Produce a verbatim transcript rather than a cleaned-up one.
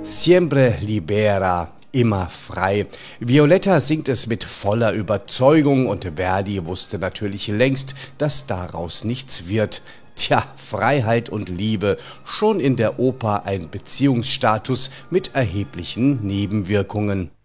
Siempre libera, immer frei. Violetta singt es mit voller Überzeugung und Verdi wusste natürlich längst, dass daraus nichts wird. Tja, Freiheit und Liebe, schon in der Oper ein Beziehungsstatus mit erheblichen Nebenwirkungen.